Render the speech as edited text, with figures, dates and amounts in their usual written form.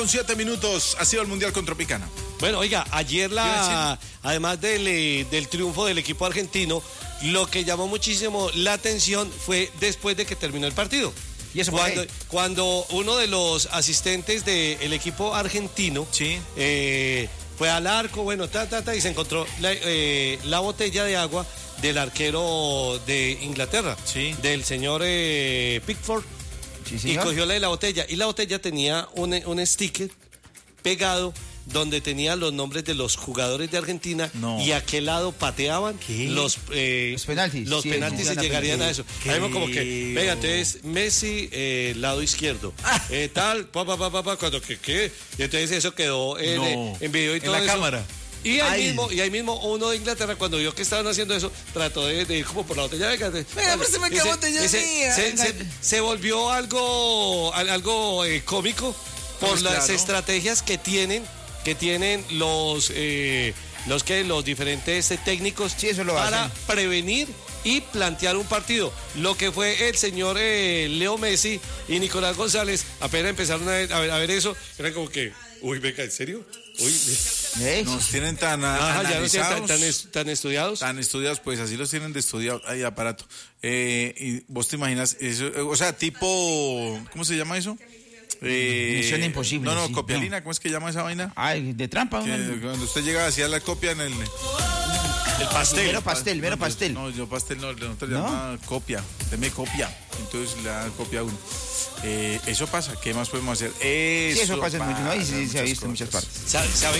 Con 7 minutos ha sido el Mundial con Tropicana. Bueno, oiga, ayer además del triunfo del equipo argentino, lo que llamó muchísimo la atención fue después de que terminó el partido. ¿Y eso cuando uno de los asistentes del equipo argentino fue al arco, bueno, y se encontró la botella de agua del arquero de Inglaterra, del señor Pickford. Sí, y cogió la botella. Y la botella tenía un sticker pegado donde tenía los nombres de los jugadores de Argentina y a qué lado pateaban los penaltis. Los penaltis se llegarían a eso. Sabemos como que, venga, entonces Messi, lado izquierdo. Cuando que. Y entonces eso quedó en video y todo en la eso. Cámara. Y ahí mismo uno de Inglaterra, cuando vio que estaban haciendo eso, trató de ir como por la botella. Venga, pero se me quedó botella mía. Se volvió algo cómico por las estrategias que tienen los diferentes técnicos para prevenir y plantear un partido. Lo que fue el señor Leo Messi y Nicolás González, apenas empezaron a ver eso, era como que, uy, venga, ¿en serio? Uy, nos tienen tan analizados, tan estudiados. Tan estudiados, pues así los tienen de estudiado, hay aparato. Y vos te imaginas eso, o sea, tipo, ¿cómo se llama eso? Misión imposible. No, copialina, ¿cómo es que llama esa vaina? De trampa. Cuando usted llega hacia la copia en el pastel. Mero pastel. No, yo pastel no, nosotros llama copia. Deme copia. Entonces le da copia a uno. Eso pasa, ¿qué más podemos hacer? Eso pasa mucho, ¿no? Y se ha visto en muchas partes. ¿Sabe